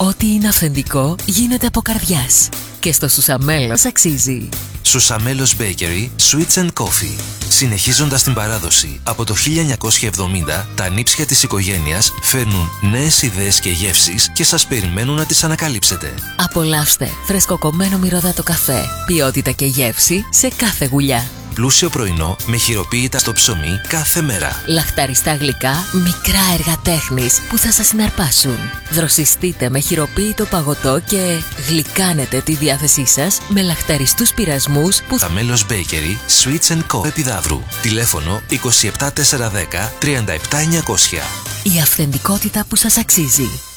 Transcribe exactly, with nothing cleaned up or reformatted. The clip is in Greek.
Ό,τι είναι αυθεντικό γίνεται από καρδιάς. Και στο Σουσαμέλος αξίζει. Σουσαμέλος Bakery Sweets and Coffee. Συνεχίζοντας την παράδοση από το χίλια εννιακόσια εβδομήντα, τα νύψια της οικογένειας φέρνουν νέες ιδέες και γεύσεις και σας περιμένουν να τις ανακαλύψετε. Απολαύστε φρεσκοκομμένο μυρωδάτο καφέ, ποιότητα και γεύση σε κάθε γουλιά. Πλούσιο πρωινό με χειροποίητα στο ψωμί κάθε μέρα. Λαχταριστά γλυκά, μικρά έργα τέχνης που θα σας συναρπάσουν. Δροσιστείτε με χειροποίητο παγωτό και γλυκάνετε τη διάθεσή σας με λαχταριστούς πειρασμούς που θα... Σουσαμέλος Bakery Sweets and Co. Επιδαύρου. Τηλέφωνο είκοσι επτά τετρακόσια δέκα τριάντα επτά εννιακόσια. Η αυθεντικότητα που σας αξίζει.